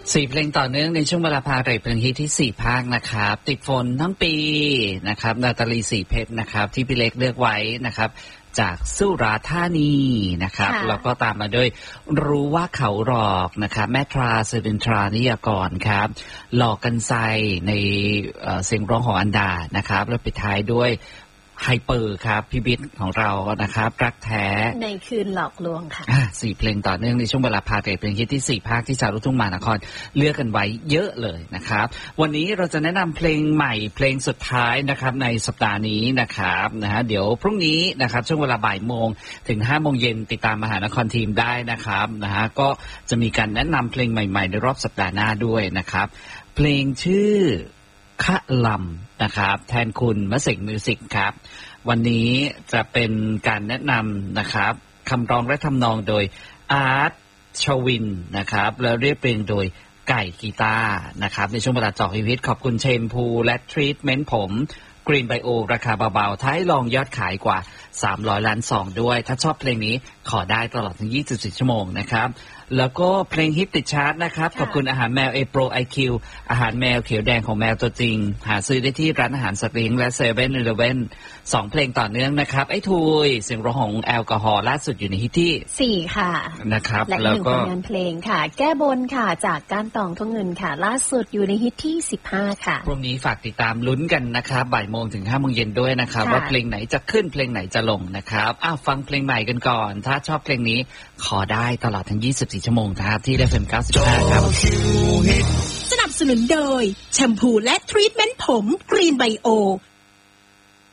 4 เพลงต่อเนื่องในช่วงเวลาพาเรทเพลงฮิตที่4ภาคนะครับติดฝนทั้งปีนะครับนาตาลีสีเพชรนะครับที่พี่เล็กเลือกไว้นะครับจากสุราษฎร์ธานีนะครับแล้วก็ตามมาด้วยรู้ว่าเขาหลอกนะครับแม่ทราเซรินทรานิยากรครับหลอกกันไซในเสียงร้องของอันดานะครับแล้วปิดท้ายด้วยไฮเปอร์ครับพี่บิ๊กของเรานะครับรักแท้ในคืนหลอกลวงค่ะ 4 เพลงต่อเนื่องในช่วงเวลาพาเรทเพลงฮิตที่4ภาคที่ชาวลูกทุ่งมหานครเลือกกันไว้เยอะเลยนะครับวันนี้เราจะแนะนำเพลงใหม่เพลงสุดท้ายนะครับในสัปดาห์นี้นะครับเดี๋ยวพรุ่งนี้นะครับช่วงเวลาบ่ายโมงถึง5 โมงเย็นติดตามมหานครทีมได้นะครับก็จะมีการแนะนำเพลงใหม่ๆในรอบสัปดาห์หน้าด้วยนะครับเพลงชื่อคะลำนะครับแทนคุณมะเส็งมิวสิกครับวันนี้จะเป็นการแนะนำนะครับคำร้องและทำนองโดยอาร์ตชวินนะครับแล้วเรียบเรียงโดยไก่กีตาร์นะครับในช่วงเวลาเจาะฮิตขอบคุณเชมพูและทรีทเมนต์ผมกรีนไบโอราคาเบาๆท้ายลองยอดขายกว่า300 ล้านซองด้วยถ้าชอบเพลงนี้ขอได้ตลอดถึง24 ชั่วโมงนะครับแล้วก็เพลงฮิตติดชาร์ตนะครับขอบคุณอาหารแมวเอโปรไอคิวอาหารแมวเขียวแดงของแมวตัวจริงหาซื้อได้ที่ร้านอาหารสัตว์เลี้ยงและ7-Eleven 2 เพลงต่อเนื่องนะครับไอ้ทุยเสียงร้องของแอลกอฮอล์ล่าสุดอยู่ในฮิตที่ 4ค่ะนะครับและ1ผลงานเพลงค่ะแก้บนค่ะจากก้านตองทุ่งเงินค่ะล่าสุดอยู่ในฮิตที่15ค่ะพรุ่งนี้ฝากติดตามลุ้นกันนะครับบ่ายโมงถึง5 โมงเย็นด้วยนะครับว่าเพลงไหนจะขึ้นเพลงไหนจะลงนะครับฟังเพลงใหม่กันก่อนถ้าชอบเพลงนี้ขอได้ตลอดทั้ง24 ชั่วโมงครับที่ FM 95 ครับสนับสนุนโดยแชมพูและทรีทเมนต์ผมกรีนไบโอ